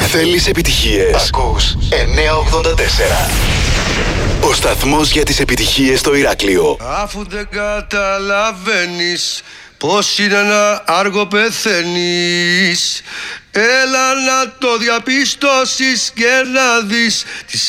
Θέλεις επιτυχίες? Ακούς 984. Ο σταθμός για τις επιτυχίες στο Ηράκλειο. Αφού δεν καταλαβαίνεις πως είναι να άργο πεθαίνεις, έλα να το διαπιστώσεις και να δεις τις